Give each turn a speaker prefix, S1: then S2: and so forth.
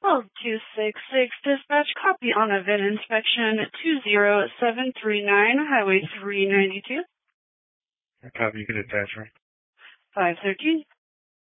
S1: 266 dispatch, copy on event inspection 20739, Highway 392.
S2: Copy, you can attach her.
S1: 513.